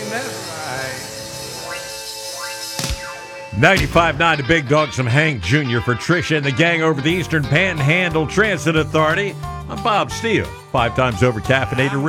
95.9 The Big Dog, some Hank Jr. for Tricia and the gang over the Eastern Panhandle Transit Authority. I'm Bob Steele, 5 times over caffeinated.